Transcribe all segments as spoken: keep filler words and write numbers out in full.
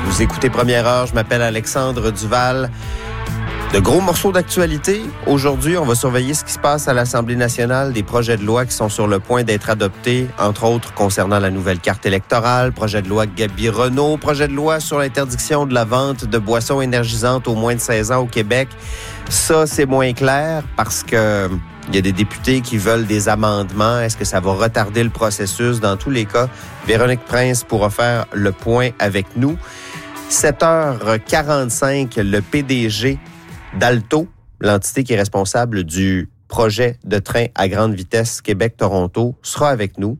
Vous écoutez Première Heure, je m'appelle Alexandre Duval. De gros morceaux d'actualité. Aujourd'hui, on va surveiller ce qui se passe à l'Assemblée nationale, des projets de loi qui sont sur le point d'être adoptés, entre autres concernant la nouvelle carte électorale, projet de loi Gaby Renault, projet de loi sur l'interdiction de la vente de boissons énergisantes aux moins de seize ans au Québec. Ça, c'est moins clair parce que il y a des députés qui veulent des amendements. Est-ce que ça va retarder le processus? Dans tous les cas, Véronique Prince pourra faire le point avec nous. sept heures quarante-cinq, le P D G d'Alto, l'entité qui est responsable du projet de train à grande vitesse Québec-Toronto, sera avec nous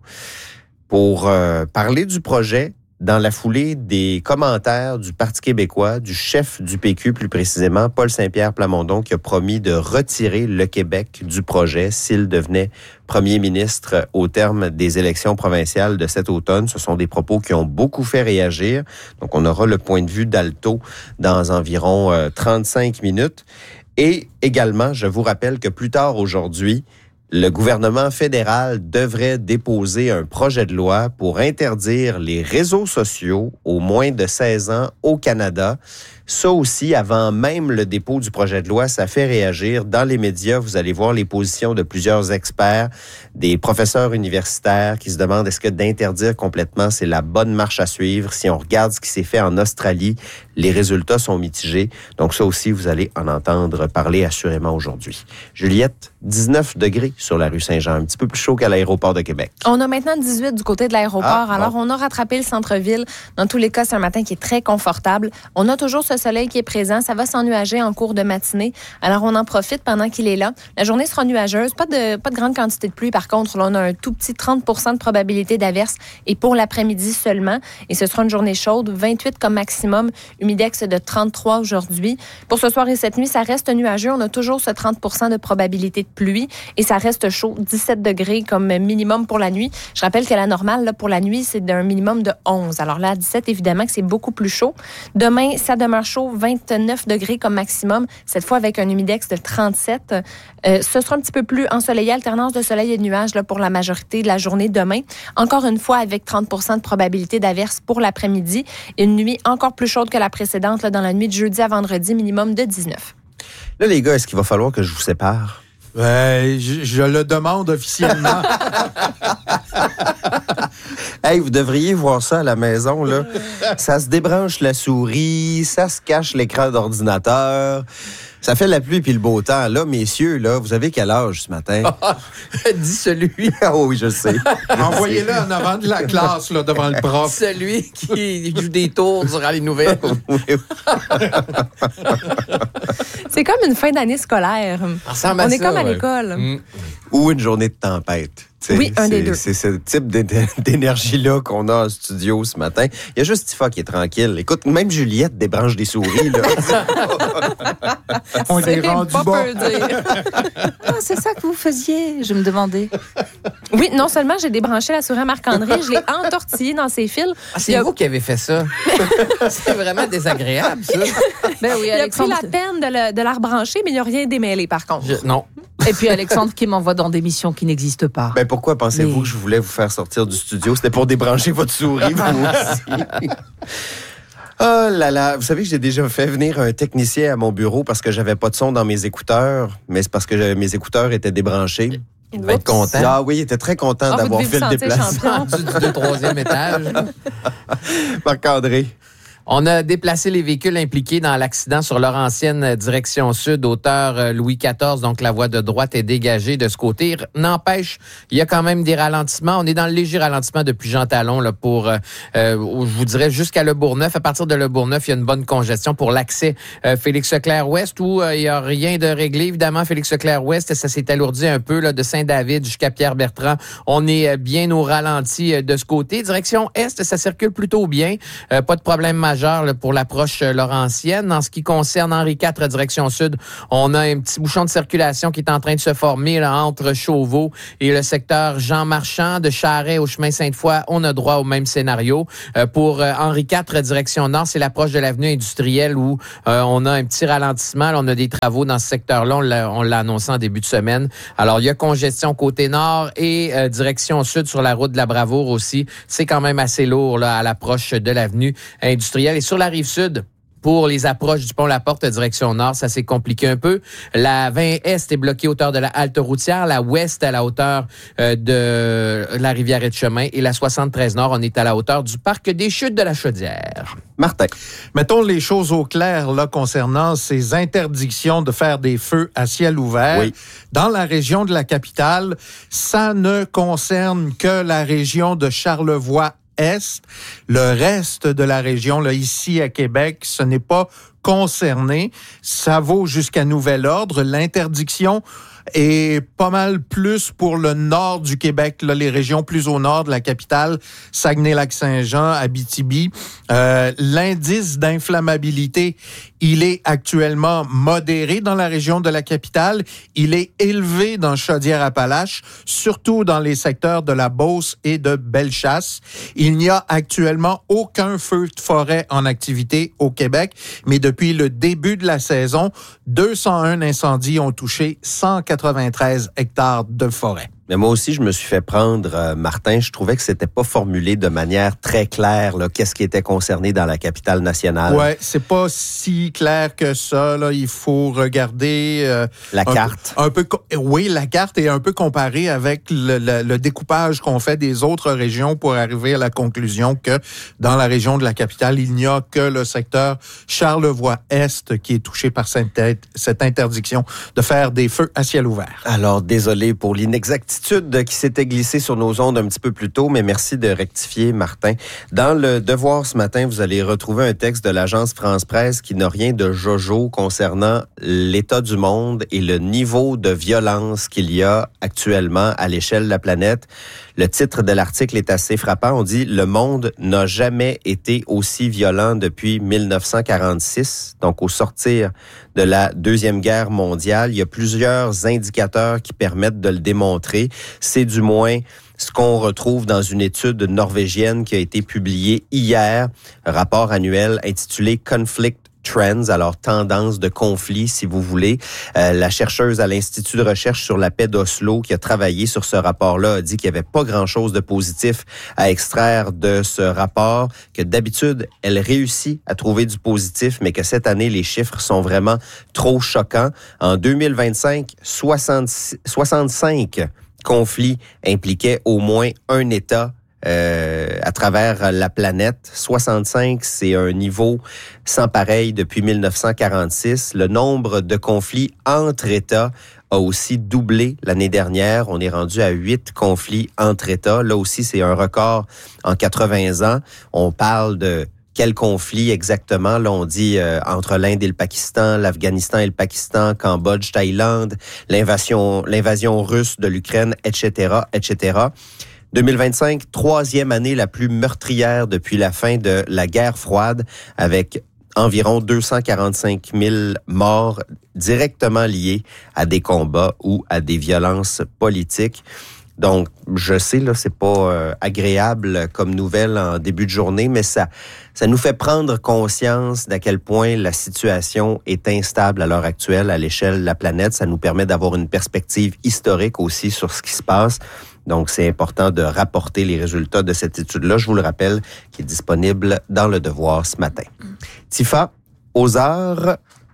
pour euh, parler du projet dans la foulée des commentaires du Parti québécois, du chef du P Q plus précisément, Paul Saint-Pierre Plamondon, qui a promis de retirer le Québec du projet s'il devenait premier ministre au terme des élections provinciales de cet automne. Ce sont des propos qui ont beaucoup fait réagir. Donc, on aura le point de vue d'Alto dans environ euh, trente-cinq minutes. Et également, je vous rappelle que plus tard aujourd'hui, le gouvernement fédéral devrait déposer un projet de loi pour interdire les réseaux sociaux aux moins de seize ans au Canada. Ça aussi, avant même le dépôt du projet de loi, ça fait réagir. Dans les médias, vous allez voir les positions de plusieurs experts, des professeurs universitaires qui se demandent est-ce que d'interdire complètement, c'est la bonne marche à suivre. Si on regarde ce qui s'est fait en Australie, les résultats sont mitigés. Donc ça aussi, vous allez en entendre parler assurément aujourd'hui. Juliette, dix-neuf degrés sur la rue Saint-Jean, un petit peu plus chaud qu'à l'aéroport de Québec. On a maintenant dix-huit du côté de l'aéroport. Ah, Alors, bon. on a rattrapé le centre-ville. Dans tous les cas, c'est un matin qui est très confortable. On a toujours ce soleil qui est présent. Ça va s'ennuager en cours de matinée. Alors, on en profite pendant qu'il est là. La journée sera nuageuse. Pas de, pas de grande quantité de pluie. Par contre, là, on a un tout petit trente pour cent de probabilité d'averse et pour l'après-midi seulement. Et ce sera une journée chaude. vingt-huit comme maximum. Humidex de trente-trois aujourd'hui. Pour ce soir et cette nuit, ça reste nuageux. On a toujours ce trente pour cent de probabilité de pluie et ça reste chaud. dix-sept degrés comme minimum pour la nuit. Je rappelle que la normale, là, pour la nuit, c'est d'un minimum de onze. Alors là, à dix-sept, évidemment que c'est beaucoup plus chaud. Demain, ça demeure chaud, vingt-neuf degrés comme maximum, cette fois avec un humidex de trente-sept. Euh, ce sera un petit peu plus ensoleillé, alternance de soleil et de nuages là, pour la majorité de la journée demain. Encore une fois, avec trente pour cent de probabilité d'averse pour l'après-midi. Une nuit encore plus chaude que la précédente, là, dans la nuit de jeudi à vendredi, minimum de dix-neuf. Là, les gars, est-ce qu'il va falloir que je vous sépare? Ouais, je, je le demande officiellement. Hey, vous devriez voir ça à la maison, là. Ça se débranche la souris, ça se cache l'écran d'ordinateur. Ça fait la pluie puis le beau temps. Là, messieurs, là, vous avez quel âge ce matin? Dis celui. Ah oui, je sais. Envoyez-le en avant de la classe, là, devant le prof. Celui qui joue des tours durant les nouvelles. C'est comme une fin d'année scolaire. On ça, est ça, comme à ouais. l'école. Mm. Ou une journée de tempête. T'sais, oui, un c'est, des deux. C'est ce type d'énergie-là qu'on a en studio ce matin. Il y a juste Tifa qui est tranquille. Écoute, même Juliette débranche des souris. Là. On est rendu pas bas. peu dire. Ah, c'est ça que vous faisiez, je me demandais. Oui, non seulement j'ai débranché la souris à Marc-André, je l'ai entortillée dans ses fils. Ah, c'est a... vous qui avez fait ça. C'est vraiment désagréable, ça. Ben oui, il a pris Alexandre. la peine de, le, de la rebrancher, mais il n'y a rien démêlé, par contre. Je, non. Et puis Alexandre qui m'envoie dans des missions qui n'existent pas. Ben pourquoi pensez-vous Mais... que je voulais vous faire sortir du studio? C'était pour débrancher votre souris, vous aussi. Oh là là, vous savez que j'ai déjà fait venir un technicien à mon bureau parce que j'avais pas de son dans mes écouteurs, mais c'est parce que j'avais, mes écouteurs étaient débranchés. Il devait être content. Ah oui, il était très content Ah, vous d'avoir devez fait vous le sentir déplacement. champion. Du, du troisième étage. Marc-André. On a déplacé les véhicules impliqués dans l'accident sur Laurentienne, direction sud, hauteur Louis quatorze, donc la voie de droite est dégagée de ce côté. N'empêche, il y a quand même des ralentissements. On est dans le léger ralentissement depuis Jean Talon là, pour, euh, je vous dirais, jusqu'à Le Bourgneuf. À partir de Le Bourgneuf, il y a une bonne congestion pour l'accès euh, Félix-Leclerc-Ouest où euh, il n'y a rien de réglé. Évidemment, Félix-Leclerc-Ouest, ça s'est alourdi un peu là, de Saint-David jusqu'à Pierre-Bertrand. On est bien au ralenti euh, de ce côté. Direction Est, ça circule plutôt bien. Euh, pas de problème majeur là, pour l'approche laurentienne. En ce qui concerne Henri quatre, direction sud, on a un petit bouchon de circulation qui est en train de se former là, entre Chauveau et le secteur Jean-Marchand. De Charest au chemin Sainte-Foy, on a droit au même scénario. Euh, pour euh, Henri quatre, direction nord, c'est l'approche de l'avenue industrielle où euh, on a un petit ralentissement. Là, on a des travaux dans ce secteur-là. On l'a, on l'a annoncé en début de semaine. Alors, il y a congestion côté nord et euh, direction sud sur la route de la Bravoure aussi. C'est quand même assez lourd là, à l'approche de l'avenue industrielle. fluvial. Et sur la rive sud, pour les approches du pont La Porte, direction nord, ça s'est compliqué un peu. La vingt Est est bloquée à hauteur de la halte routière. La Ouest à la hauteur euh, de la rivière Etchemin. Et la soixante-treize Nord, on est à la hauteur du parc des Chutes de la Chaudière. Martin. Mettons les choses au clair là, concernant ces interdictions de faire des feux à ciel ouvert. Oui. Dans la région de la capitale, ça ne concerne que la région de Charlevoix Est. Le reste de la région, là, ici à Québec, ce n'est pas concerné. Ça vaut jusqu'à nouvel ordre. L'interdiction est pas mal plus pour le nord du Québec, là, les régions plus au nord de la capitale, Saguenay-Lac-Saint-Jean, Abitibi. Euh, l'indice d'inflammabilité, il est actuellement modéré dans la région de la capitale. Il est élevé dans Chaudière-Appalaches, surtout dans les secteurs de la Beauce et de Bellechasse. Il n'y a actuellement aucun feu de forêt en activité au Québec, mais depuis le début de la saison, deux cent un incendies ont touché cent quatre-vingt-treize hectares de forêt. Mais moi aussi, je me suis fait prendre, euh, Martin. Je trouvais que c'était pas formulé de manière très claire, là, qu'est-ce qui était concerné dans la capitale nationale. Ouais, c'est pas si clair que ça. Là, il faut regarder euh, la un carte. Peu, un peu, oui, la carte est un peu comparée avec le, le, le découpage qu'on fait des autres régions pour arriver à la conclusion que dans la région de la capitale, il n'y a que le secteur Charlevoix-Est qui est touché par cette, cette interdiction de faire des feux à ciel ouvert. Alors, désolé pour l'inexactitude qui s'était glissée sur nos ondes un petit peu plus tôt, mais merci de rectifier, Martin. Dans le Devoir ce matin, vous allez retrouver un texte de l'agence France-Presse qui n'a rien de jojo concernant l'état du monde et le niveau de violence qu'il y a actuellement à l'échelle de la planète. Le titre de l'article est assez frappant. On dit « Le monde n'a jamais été aussi violent depuis mille neuf cent quarante-six ». Donc, au sortir de la Deuxième Guerre mondiale, il y a plusieurs indicateurs qui permettent de le démontrer. C'est du moins ce qu'on retrouve dans une étude norvégienne qui a été publiée hier, un rapport annuel intitulé « Conflict Trends », alors tendance de conflit, si vous voulez. Euh, la chercheuse à l'Institut de recherche sur la paix d'Oslo qui a travaillé sur ce rapport-là a dit qu'il n'y avait pas grand-chose de positif à extraire de ce rapport, que d'habitude, elle réussit à trouver du positif, mais que cette année, les chiffres sont vraiment trop choquants. En deux mille vingt-cinq, soixante-cinq conflits impliquaient au moins un État Euh, à travers la planète. soixante-cinq, c'est un niveau sans pareil depuis mille neuf cent quarante-six. Le nombre de conflits entre États a aussi doublé l'année dernière. On est rendu à huit conflits entre États. Là aussi, c'est un record en quatre-vingts ans. On parle de quel conflit exactement? Là, on dit euh, entre l'Inde et le Pakistan, l'Afghanistan et le Pakistan, Cambodge, Thaïlande, l'invasion, l'invasion russe de l'Ukraine, et cetera, et cetera deux mille vingt-cinq, troisième année la plus meurtrière depuis la fin de la guerre froide, avec environ deux cent quarante-cinq mille morts directement liés à des combats ou à des violences politiques. Donc, je sais, là, c'est pas euh, agréable comme nouvelle en début de journée, mais ça, ça nous fait prendre conscience d'à quel point la situation est instable à l'heure actuelle à l'échelle de la planète. Ça nous permet d'avoir une perspective historique aussi sur ce qui se passe. Donc, c'est important de rapporter les résultats de cette étude-là, je vous le rappelle, qui est disponible dans Le Devoir ce matin. Tifa, aux heures,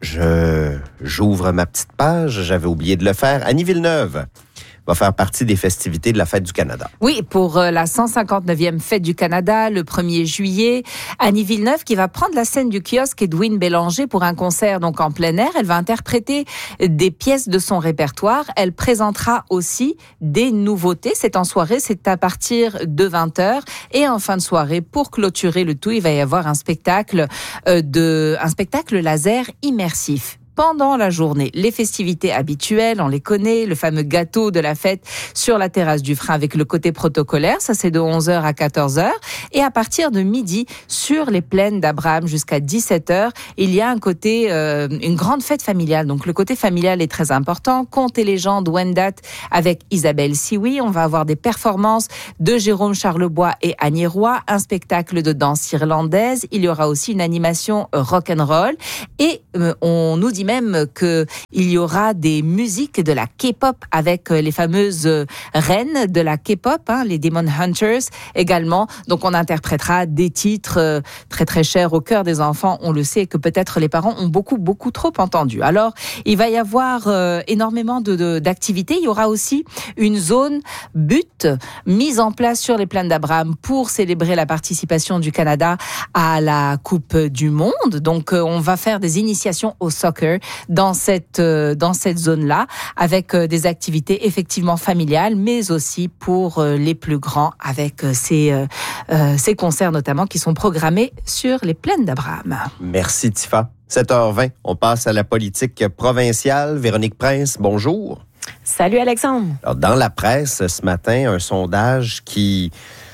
je, j'ouvre ma petite page, j'avais oublié de le faire. Annie Villeneuve va faire partie des festivités de la Fête du Canada. Oui, pour la cent cinquante-neuvième Fête du Canada, le premier juillet. Annie Villeneuve qui va prendre la scène du kiosque Edwin Bélanger pour un concert donc en plein air. Elle va interpréter des pièces de son répertoire. Elle présentera aussi des nouveautés. C'est en soirée, c'est à partir de vingt heures. Et en fin de soirée, pour clôturer le tout, il va y avoir un spectacle, euh, de, un spectacle laser immersif. Pendant la journée, les festivités habituelles, on les connaît, le fameux gâteau de la fête sur la terrasse du Frein avec le côté protocolaire, ça c'est de onze heures à quatorze heures. Et à partir de midi, sur les plaines d'Abraham jusqu'à dix-sept heures, il y a un côté, euh, une grande fête familiale. Donc le côté familial est très important. Contes et légendes Wendat avec Isabelle Sioui. On va avoir des performances de Jérôme Charlebois et Annie Roy, un spectacle de danse irlandaise. Il y aura aussi une animation rock'n'roll. Et euh, on nous dit même qu'il y aura des musiques de la K-pop avec les fameuses reines de la K-pop, hein, les Demon Hunters également. Donc on interprétera des titres très très chers au cœur des enfants. On le sait, que peut-être les parents ont beaucoup beaucoup trop entendu. Alors il va y avoir euh, énormément de, de, d'activités. Il y aura aussi une zone but mise en place sur les plaines d'Abraham pour célébrer la participation du Canada à la Coupe du Monde. Donc euh, on va faire des initiations au soccer dans cette euh, dans cette zone-là, avec euh, des activités effectivement familiales, mais aussi pour euh, les plus grands, avec euh, ces euh, euh, ces concerts notamment qui sont programmés sur les plaines d'Abraham. Merci Tifa. sept heures vingt, on passe à la politique provinciale. Véronique Prince, bonjour. Salut Alexandre. Alors, dans la presse ce matin, un sondage qui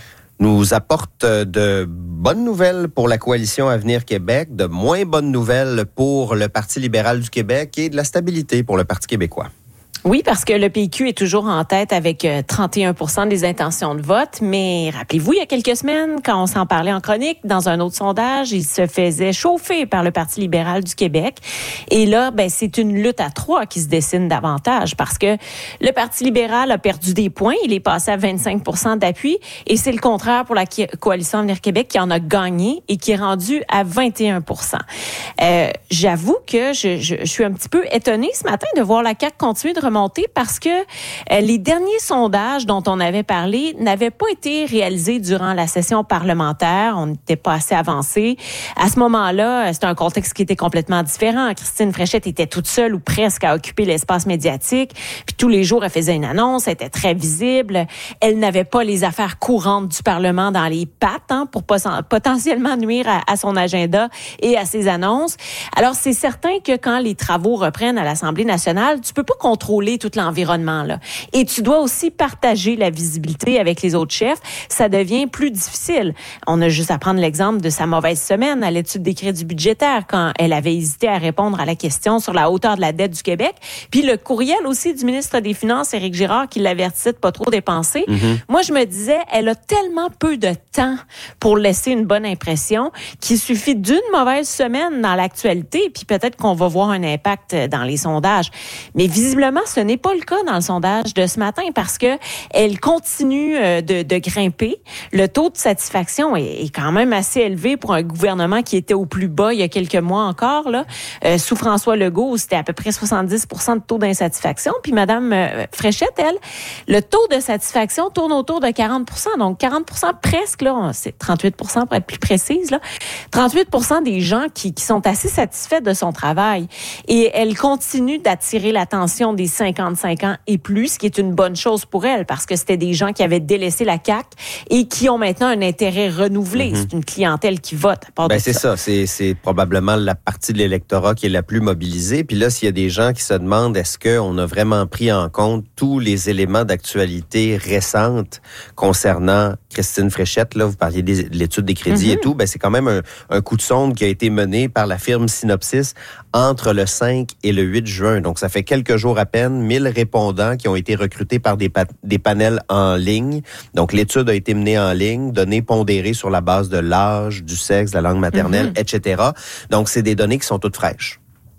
nous apporte de bonnes nouvelles pour la coalition Avenir Québec, de moins bonnes nouvelles pour le Parti libéral du Québec et de la stabilité pour le Parti québécois. Oui, parce que le P Q est toujours en tête avec trente et un pour cent des intentions de vote. Mais rappelez-vous, il y a quelques semaines, quand on s'en parlait en chronique, dans un autre sondage, il se faisait chauffer par le Parti libéral du Québec. Et là, ben, c'est une lutte à trois qui se dessine davantage parce que le Parti libéral a perdu des points. Il est passé à vingt-cinq pour cent d'appui. Et c'est le contraire pour la coalition Avenir Québec qui en a gagné et qui est rendu à vingt et un pour cent. Euh, j'avoue que je, je, je suis un petit peu étonnée ce matin de voir la C A Q continuer de remonter parce que euh, les derniers sondages dont on avait parlé n'avaient pas été réalisés durant la session parlementaire. On n'était pas assez avancé. À ce moment-là, c'était un contexte qui était complètement différent. Christine Fréchette était toute seule ou presque à occuper l'espace médiatique. Puis tous les jours, elle faisait une annonce, elle était très visible. Elle n'avait pas les affaires courantes du Parlement dans les pattes hein, pour potentiellement nuire à, à son agenda et à ses annonces. Alors, c'est certain que quand les travaux reprennent à l'Assemblée nationale, tu peux pas contrôler tout l'environnement là. Et tu dois aussi partager la visibilité avec les autres chefs. Ça devient plus difficile. On a juste à prendre l'exemple de sa mauvaise semaine à l'étude des crédits budgétaires quand elle avait hésité à répondre à la question sur la hauteur de la dette du Québec. Puis le courriel aussi du ministre des Finances, Éric Girard, qui l'avertissait de pas trop dépenser. Mm-hmm. Moi, je me disais, elle a tellement peu de temps pour laisser une bonne impression qu'il suffit d'une mauvaise semaine dans l'actualité, puis peut-être qu'on va voir un impact dans les sondages. Mais visiblement, ce n'est pas le cas dans le sondage de ce matin parce que elle continue de, de grimper. Le taux de satisfaction est, est quand même assez élevé pour un gouvernement qui était au plus bas il y a quelques mois encore. Là. Euh, sous François Legault, c'était à peu près soixante-dix pour cent de taux d'insatisfaction. Puis Mme euh, Fréchette, elle, le taux de satisfaction tourne autour de quarante pour cent. Donc quarante pour cent presque, là, c'est trente-huit pour cent pour être plus précise. Là. trente-huit pour cent des gens qui, qui sont assez satisfaits de son travail. Et elle continue d'attirer l'attention des cinquante-cinq ans et plus, ce qui est une bonne chose pour elle parce que c'était des gens qui avaient délaissé la C A Q et qui ont maintenant un intérêt renouvelé. Mm-hmm. C'est une clientèle qui vote. À part ben, de c'est ça. ça. C'est, c'est probablement la partie de l'électorat qui est la plus mobilisée. Puis là, s'il y a des gens qui se demandent est-ce qu'on a vraiment pris en compte tous les éléments d'actualité récentes concernant Christine Fréchette, là, vous parliez de l'étude des crédits mm-hmm. et tout, ben c'est quand même un, un coup de sonde qui a été mené par la firme Synopsis entre le cinq et le huit juin. Donc, ça fait quelques jours à peine, mille répondants qui ont été recrutés par des, pa- des panels en ligne. Donc, l'étude a été menée en ligne, données pondérées sur la base de l'âge, du sexe, de la langue maternelle, mm-hmm. et cetera. Donc, c'est des données qui sont toutes fraîches.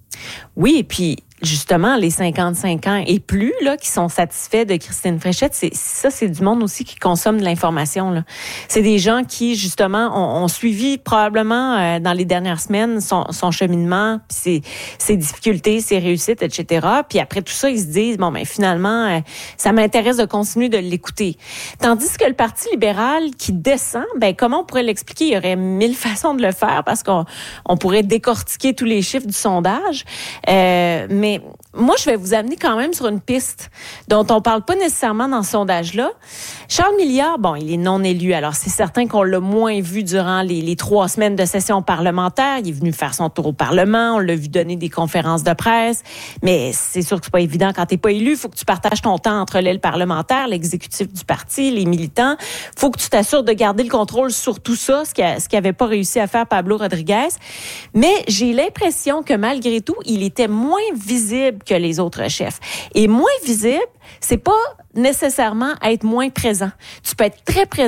Oui, et puis justement, les cinquante-cinq ans et plus là qui sont satisfaits de Christine Fréchette, c'est ça, c'est du monde aussi qui consomme de l'information. Là. C'est des gens qui, justement, ont, ont suivi probablement euh, dans les dernières semaines son, son cheminement, puis ses, ses difficultés, ses réussites, et cetera. Puis après tout ça, ils se disent, bon, ben finalement, euh, ça m'intéresse de continuer de l'écouter. Tandis que le Parti libéral qui descend, ben comment on pourrait l'expliquer? Il y aurait mille façons de le faire parce qu'on on pourrait décortiquer tous les chiffres du sondage. Euh, mais moi, je vais vous amener quand même sur une piste dont on parle pas nécessairement dans ce sondage-là. Charles Milliard, bon, il est non élu. Alors, c'est certain qu'on l'a moins vu durant les, les trois semaines de session parlementaire. Il est venu faire son tour au Parlement. On l'a vu donner des conférences de presse. Mais c'est sûr que c'est pas évident quand t'es pas élu. Il faut que tu partages ton temps entre l'aile parlementaire, l'exécutif du parti, les militants. Faut que tu t'assures de garder le contrôle sur tout ça, ce qu'il ce qu'il avait pas réussi à faire Pablo Rodriguez. Mais j'ai l'impression que malgré tout, il était moins visible que les autres chefs. Et moins visible, c'est pas nécessairement être moins présent. Tu peux être très présent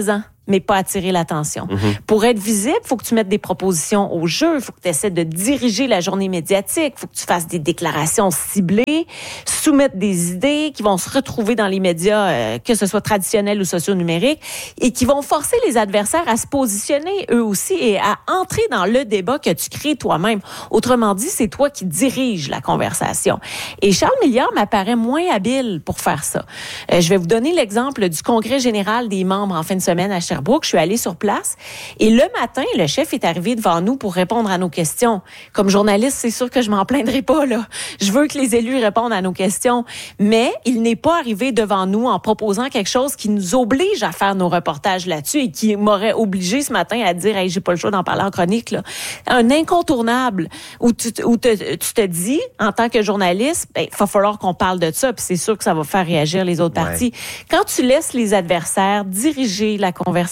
mais pas attirer l'attention. Mm-hmm. Pour être visible, il faut que tu mettes des propositions au jeu, il faut que tu essaies de diriger la journée médiatique, il faut que tu fasses des déclarations ciblées, soumettre des idées qui vont se retrouver dans les médias, euh, que ce soit traditionnels ou socio-numériques, et qui vont forcer les adversaires à se positionner eux aussi et à entrer dans le débat que tu crées toi-même. Autrement dit, c'est toi qui diriges la conversation. Et Charles Milliard m'apparaît moins habile pour faire ça. Euh, je vais vous donner l'exemple du congrès général des membres en fin de semaine à Sherbrooke. Je suis allée sur place et le matin, le chef est arrivé devant nous pour répondre à nos questions. Comme journaliste, c'est sûr que je m'en plaindrai pas, là. Je veux que les élus répondent à nos questions, mais il n'est pas arrivé devant nous en proposant quelque chose qui nous oblige à faire nos reportages là-dessus et qui m'aurait obligé ce matin à dire, hey, j'ai pas le choix d'en parler en chronique, là. Un incontournable où tu, où te, tu te dis, en tant que journaliste, ben, il va falloir qu'on parle de ça, puis c'est sûr que ça va faire réagir les autres ouais. partis. Quand tu laisses les adversaires diriger la conversation,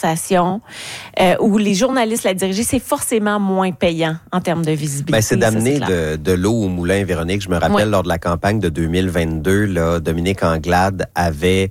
Euh, où les journalistes la dirigent, c'est forcément moins payant en termes de visibilité. Ben, c'est d'amener ça, c'est de, de l'eau au moulin, Véronique. Je me rappelle, oui. lors de la campagne de deux mille vingt-deux, là, Dominique Anglade avait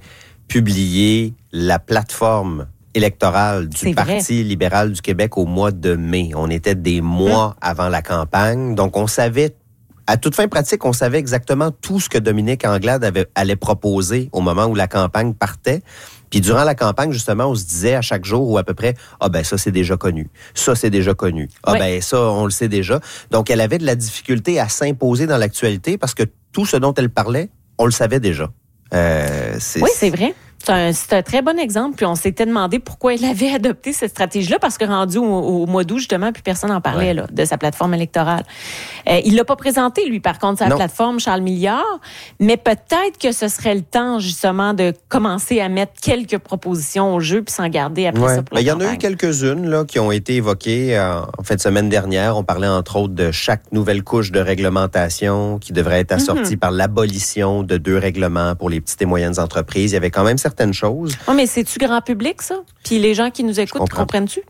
publié la plateforme électorale du c'est Parti vrai. libéral du Québec au mois de mai. On était des mois hum. avant la campagne, donc on savait à toute fin pratique, on savait exactement tout ce que Dominique Anglade avait, allait proposer au moment où la campagne partait. Puis durant la campagne, justement, on se disait à chaque jour ou à peu près, ah ben ça, c'est déjà connu. Ça, c'est déjà connu. Ah oui. ben ça, on le sait déjà. Donc, elle avait de la difficulté à s'imposer dans l'actualité parce que tout ce dont elle parlait, on le savait déjà. Euh, c'est, oui, c'est vrai. C'est un, c'est un très bon exemple. Puis on s'était demandé pourquoi il avait adopté cette stratégie-là, parce que rendu au, au mois d'août, justement, puis personne n'en parlait ouais. là, de sa plateforme électorale. Euh, il l'a pas présenté, lui, par contre, sa non. plateforme, Charles Milliard, mais peut-être que ce serait le temps, justement, de commencer à mettre quelques propositions au jeu puis s'en garder après ouais. ça pour la Il y en campagne. a eu quelques-unes là, qui ont été évoquées euh, en fin de semaine dernière. On parlait, entre autres, de chaque nouvelle couche de réglementation qui devrait être assortie mm-hmm. par l'abolition de deux règlements pour les petites et moyennes entreprises. Il y avait quand même certaines choses. Oui, mais c'est-tu grand public, ça? Puis les gens qui nous écoutent, comprennent-tu?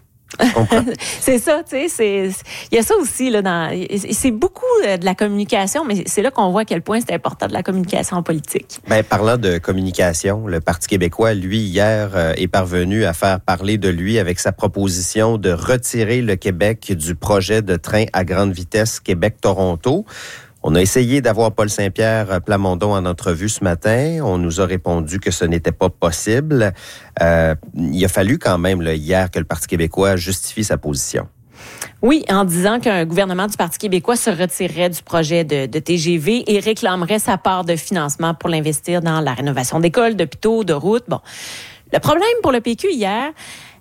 c'est ça, tu sais, c'est il y a ça aussi là dans c'est beaucoup de la communication, mais c'est là qu'on voit à quel point c'est important de la communication en politique. Ben parlant de communication, le Parti québécois, lui, hier euh, est parvenu à faire parler de lui avec sa proposition de retirer le Québec du projet de train à grande vitesse Québec-Toronto. On a essayé d'avoir Paul Saint-Pierre Plamondon en entrevue ce matin. On nous a répondu que ce n'était pas possible. Euh, il a fallu quand même là, hier que le Parti québécois justifie sa position. Oui, en disant qu'un gouvernement du Parti québécois se retirerait du projet de, de T G V et réclamerait sa part de financement pour l'investir dans la rénovation d'écoles, d'hôpitaux, de routes. Bon, le problème pour le P Q hier,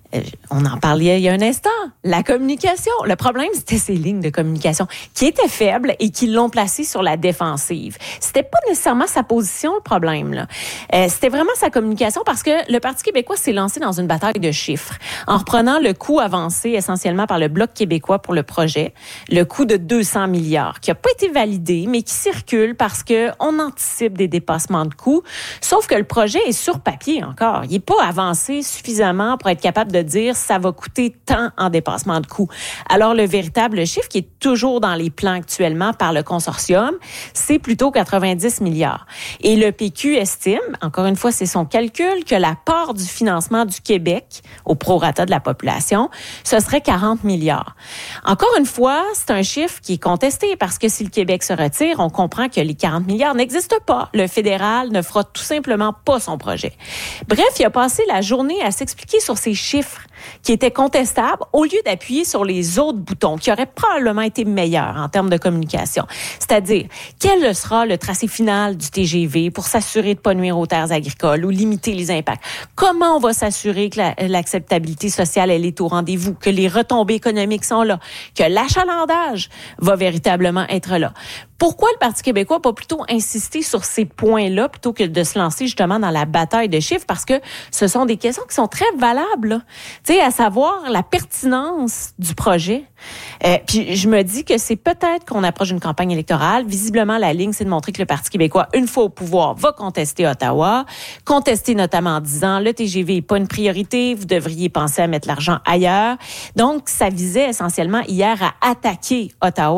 on en parlait il y a un instant, la communication. Le problème, c'était ces lignes de communication qui étaient faibles et qui l'ont placé sur la défensive. C'était pas nécessairement sa position, le problème, là. Euh, c'était vraiment sa communication parce que le Parti québécois s'est lancé dans une bataille de chiffres en reprenant le coût avancé essentiellement par le Bloc québécois pour le projet, le coût de deux cents milliards, qui a pas été validé, mais qui circule parce que on anticipe des dépassements de coûts. Sauf que le projet est sur papier encore. Il est pas avancé suffisamment pour être capable de dire ça va coûter tant en dépassement de coûts. Alors, le véritable chiffre qui est toujours dans les plans actuellement par le consortium, c'est plutôt quatre-vingt-dix milliards. Et le P Q estime, encore une fois, c'est son calcul, que la part du financement du Québec au prorata de la population, ce serait quarante milliards. Encore une fois, c'est un chiffre qui est contesté parce que si le Québec se retire, on comprend que les quarante milliards n'existent pas. Le fédéral ne fera tout simplement pas son projet. Bref, il a passé la journée à s'expliquer sur ces chiffres qui étaient contestables au lieu d'appuyer sur les autres boutons qui auraient probablement été meilleurs en termes de communication. C'est-à-dire, quel sera le tracé final du T G V pour s'assurer de ne pas nuire aux terres agricoles ou limiter les impacts? Comment on va s'assurer que la, l'acceptabilité sociale elle est au rendez-vous, que les retombées économiques sont là, que l'achalandage va véritablement être là? Pourquoi le Parti québécois n'a pas plutôt insisté sur ces points-là plutôt que de se lancer justement dans la bataille de chiffres? Parce que ce sont des questions qui sont très valables. Tu sais, à savoir la pertinence du projet. Euh, puis je me dis que c'est peut-être qu'on approche d'une campagne électorale. Visiblement, la ligne, c'est de montrer que le Parti québécois, une fois au pouvoir, va contester Ottawa. Contester notamment en disant le T G V n'est pas une priorité, vous devriez penser à mettre l'argent ailleurs. Donc, ça visait essentiellement hier à attaquer Ottawa.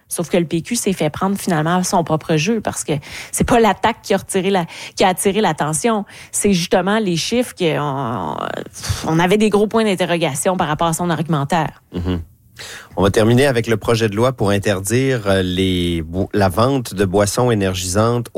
Sauf que le P Q s'est fait prendre finalement à son propre jeu parce que c'est pas l'attaque qui a retiré la, qui a attiré l'attention. C'est justement les chiffres qu'on on avait des gros points d'interrogation par rapport à son argumentaire. Mm-hmm. On va terminer avec le projet de loi pour interdire les, la vente de boissons énergisantes